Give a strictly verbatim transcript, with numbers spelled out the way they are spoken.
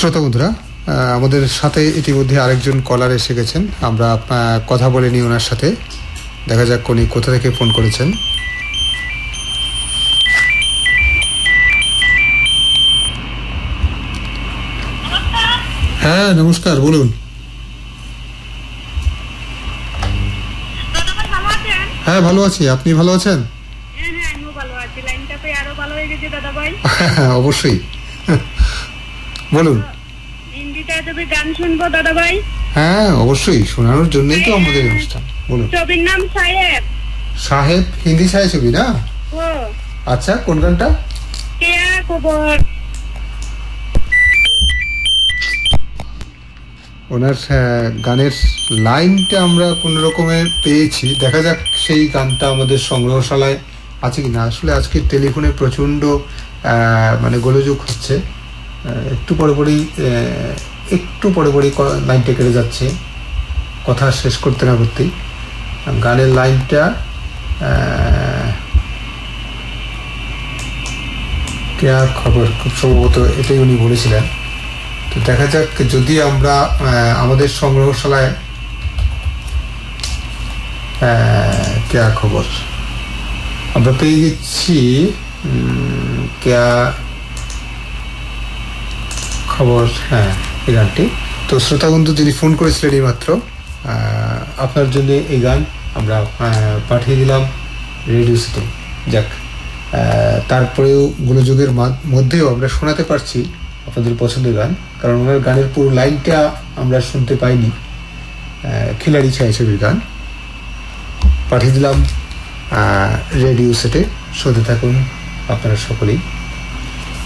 শ্রোতা বন্ধুরা, আমাদের সাথে ইতিমধ্যে আরেকজন কলার এসে গেছেন। আমরা কথা বলে নিই ওনার সাথে। দেখা যাক উনি কোথা থেকে ফোন করেছেন। হ্যাঁ নমস্কার, বলুন। হ্যাঁ ভালো আছি, আপনি ভালো আছেন? অবশ্যই, বলুন। গান শুনবো দাদা ভাই। হ্যাঁ অবশ্যই, শোনানোর জন্যই তো আমাদের অনুষ্ঠান। বলুন। ছবির নাম সাহেব। সাহেব হিন্দি ছায়া ছবি না? আচ্ছা, কোন গানটা? কেয়া খবর। ওনার গানের লাইনটা আমরা কোন রকমের পেয়েছি, দেখা যাক সেই গানটা আমাদের সংগ্রহশালায় আছে কিনা। আসলে আজকে টেলিফোনে প্রচন্ড মানে গোলযোগ হচ্ছে, একটু পরে পরেই একটু পরে পরেই লাইনটা কেটে যাচ্ছে, কথা শেষ করতে না করতেই। গানের লাইনটা কেয়া খবর, খুব সম্ভবত এটাই উনি বলেছিলেন। তো দেখা যাক যদি আমরা আমাদের সংগ্রহশালায় কেয়া খবর আমরা পেয়ে গেছি। কেয়া খবর, হ্যাঁ এই গানটি। তো শ্রোতা বন্ধু যিনি ফোন করেছিলেন এই মাত্র, আপনার জন্য এই গান আমরা পাঠিয়ে দিলাম রেডিও সিটি। যাক, তারপরেও গোলযোগের মধ্যেও আমরা শোনাতে পারছি আপনাদের পছন্দের গান, কারণ ওনার গানের পুরো লাইনটা আমরা শুনতে পাইনি। খিলাড়ি ছায়াছবির গান পাঠিয়ে দিলাম রেডিও সেটে। শুনতে থাকুন আপনারা সকলেই।